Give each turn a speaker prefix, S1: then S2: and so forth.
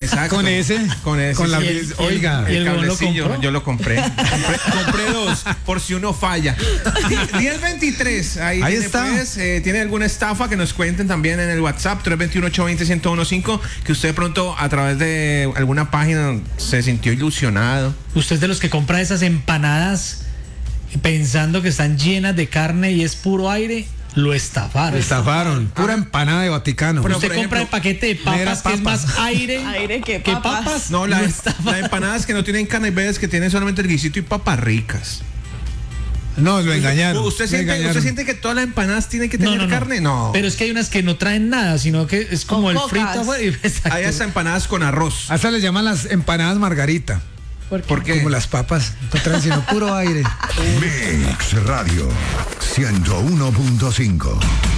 S1: Exacto.
S2: Con ese. Con la,
S1: sí.
S2: oiga.
S1: El
S3: huevón lo
S1: cablecillo,
S3: compró.
S1: yo lo compré. Compré dos, por si uno falla. 1023, ahí tiene,
S2: está.
S1: Pues, tiene alguna estafa, que nos cuenten también en el WhatsApp, 321-820-1015, que usted de pronto a través de alguna página se sintió ilusionado.
S3: Usted es de los que compra esas empanadas pensando que están llenas de carne y es puro aire. Lo estafaron.
S2: Estafaron. Pura empanada de Vaticano.
S1: Pero,
S3: Usted
S1: por
S3: compra el
S1: ejemplo,
S3: paquete de
S2: mera
S3: papas que es
S2: papas.
S3: más aire,
S4: Aire que
S3: que
S4: papas.
S3: papas.
S1: No,
S3: lo
S1: las
S3: estafaron.
S1: empanadas que no tienen carne, y veces que tienen solamente el guisito y papas ricas.
S2: No, lo engañaron.
S1: ¿Usted
S2: lo
S1: siente,
S2: engañaron.
S1: ¿Usted siente que todas las empanadas tienen que tener carne? No.
S3: Pero es que hay unas que no traen nada, sino que es como
S4: Con
S3: el
S4: cocas.
S3: frito afuera. Exacto.
S1: Hay hasta empanadas con arroz.
S2: A esas le llaman las empanadas margarita.
S1: ¿Por qué?
S2: Como las papas. No traen sino puro aire.
S5: Mix Radio 101.5.